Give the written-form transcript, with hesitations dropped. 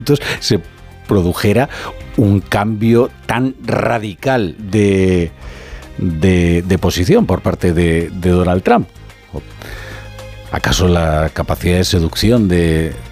se produjera un cambio tan radical de posición por parte de Donald Trump. ¿Acaso la capacidad de seducción de